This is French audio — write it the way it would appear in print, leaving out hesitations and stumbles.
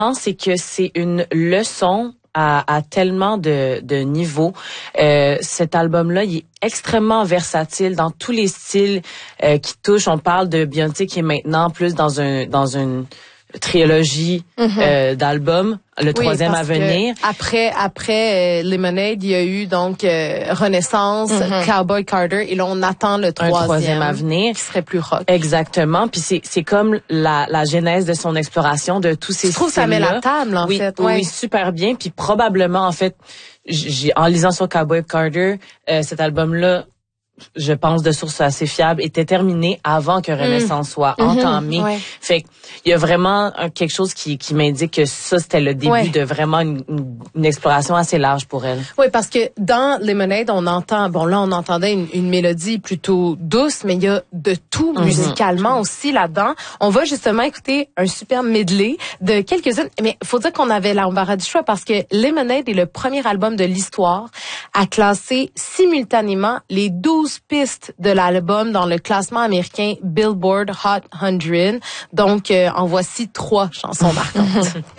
pense c'est que c'est une leçon à tellement de niveaux. Cet album-là, il est extrêmement versatile dans tous les styles qui touchent. On parle de Beyoncé qui est maintenant plus dans une trilogie d'albums, le troisième à venir. Après Lemonade, il y a eu donc Renaissance, Cowboy Carter, et là on attend le troisième à venir qui serait plus rock. Exactement. Puis c'est comme la genèse de son exploration de tous ces styles-là. Je trouve que ça met la table en fait. Oui, super bien. Puis probablement en fait, en lisant sur Cowboy Carter, cet album-là, je pense de sources assez fiables, était terminé avant que Renaissance soit entamé. Fait il y a vraiment quelque chose qui m'indique que ça, c'était le début de vraiment une exploration assez large pour elle. Oui, parce que dans Lemonade, on entendait une mélodie plutôt douce, mais il y a de tout musicalement aussi là-dedans. On va justement écouter un super medley de quelques-unes, mais faut dire qu'on avait l'embarras du choix parce que Lemonade est le premier album de l'histoire à classer simultanément les 12 pistes de l'album dans le classement américain Billboard Hot 100. Donc, en voici 3 chansons marquantes.